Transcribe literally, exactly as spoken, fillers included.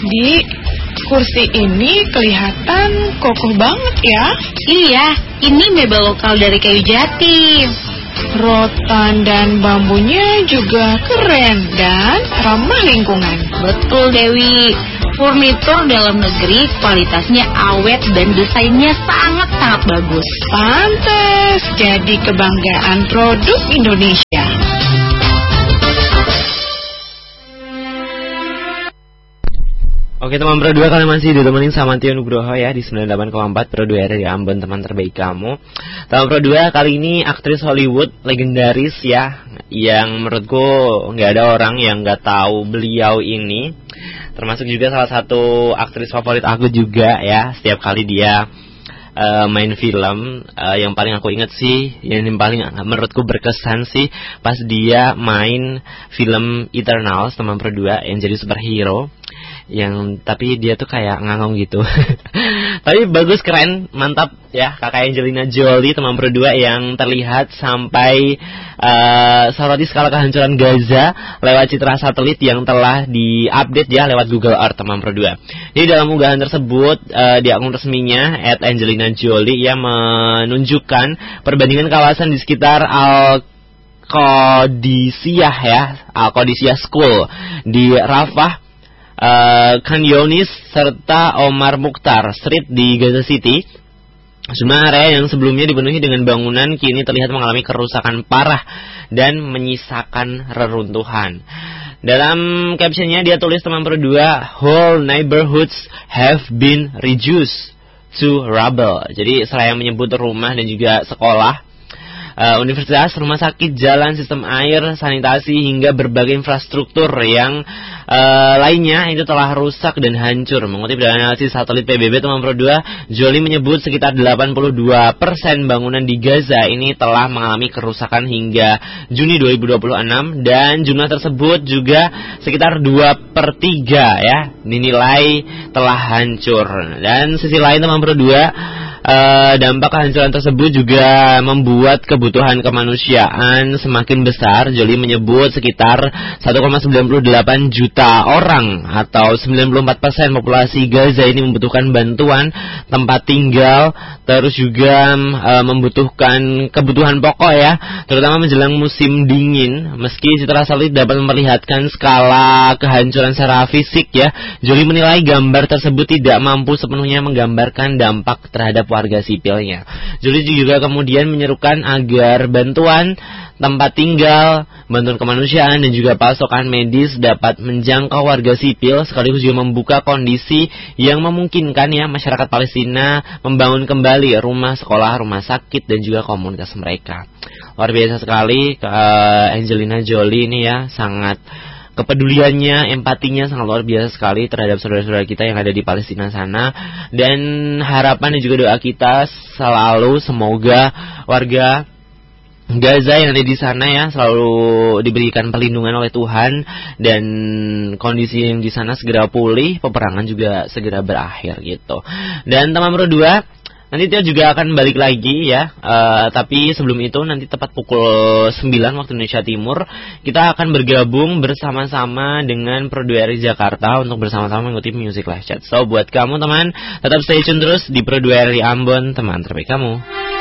Di, kursi ini kelihatan kokoh banget ya. Iya, ini mebel lokal dari kayu jati. Rotan dan bambunya juga keren dan ramah lingkungan. Betul, Dewi. Furnitur dalam negeri kualitasnya awet dan desainnya sangat-sangat bagus. Pantes jadi kebanggaan produk Indonesia. Oke teman Pro dua, kalian masih ditemenin sama Tio Nugroho ya di sembilan puluh delapan koma empat Pro dua R di Ambon, teman terbaik kamu. Teman Pro dua, kali ini aktris Hollywood legendaris ya, yang menurutku nggak ada orang yang nggak tahu beliau ini. Termasuk juga salah satu aktris favorit aku juga ya. Setiap kali dia uh, main film, uh, yang paling aku ingat sih, yang paling menurutku berkesan sih pas dia main film Eternals, teman Pro dua, yang jadi superhero. Yang tapi dia tuh kayak ngangong gitu. Tapi bagus, keren, mantap ya kakak Angelina Jolie, teman Pro dua, yang terlihat sampai uh, soroti skala kehancuran Gaza lewat citra satelit yang telah diupdate ya lewat Google Earth, teman Pro dua. Jadi dalam unggahan tersebut uh, di akun resminya at Angelina Jolie ya menunjukkan perbandingan kawasan di sekitar Al Qadisiyah ya, Al Qadisiyah School di Rafah, Uh, Khan Younis serta Omar Mukhtar Street di Gaza City. Semua area yang sebelumnya dipenuhi dengan bangunan kini terlihat mengalami kerusakan parah dan menyisakan reruntuhan. Dalam captionnya dia tulis, teman Pro dua, whole neighborhoods have been reduced to rubble. Jadi selain menyebut rumah dan juga sekolah, Uh, universitas, rumah sakit, jalan, sistem air, sanitasi, hingga berbagai infrastruktur yang uh, lainnya itu telah rusak dan hancur. Mengutip dari analisis satelit P B B, teman Pro dua, Jolie menyebut sekitar delapan puluh dua persen bangunan di Gaza ini telah mengalami kerusakan hingga Juni dua ribu dua puluh enam, dan jumlah tersebut juga sekitar dua per tiga ya dinilai telah hancur. Dan sisi lain, teman Pro dua, Uh, dampak kehancuran tersebut juga membuat kebutuhan kemanusiaan semakin besar. Jolie menyebut sekitar satu koma sembilan delapan juta orang atau sembilan puluh empat persen populasi Gaza ini membutuhkan bantuan tempat tinggal, terus juga uh, membutuhkan kebutuhan pokok ya, terutama menjelang musim dingin. Meski citra satelit dapat memperlihatkan skala kehancuran secara fisik ya, Jolie menilai gambar tersebut tidak mampu sepenuhnya menggambarkan dampak terhadap warga sipilnya. Jolie juga kemudian menyerukan agar bantuan tempat tinggal, bantuan kemanusiaan, dan juga pasokan medis dapat menjangkau warga sipil, sekaligus juga membuka kondisi yang memungkinkan ya masyarakat Palestina membangun kembali rumah, sekolah, rumah sakit, dan juga komunitas mereka. Luar biasa sekali uh, Angelina Jolie ini ya, sangat kepeduliannya, empatinya sangat luar biasa sekali terhadap saudara-saudara kita yang ada di Palestina sana. Dan harapan dan juga doa kita selalu semoga warga Gaza yang ada di sana ya selalu diberikan perlindungan oleh Tuhan, dan kondisi yang di sana segera pulih, peperangan juga segera berakhir gitu. Dan teman Pro dua, nanti Tio juga akan balik lagi ya, uh, tapi sebelum itu nanti tepat pukul sembilan waktu Indonesia Timur kita akan bergabung bersama-sama dengan Pro dua R Jakarta untuk bersama-sama mengikuti Music Live Chat. So buat kamu teman, tetap stay tune terus di Pro dua R Ambon, teman terbaik kamu.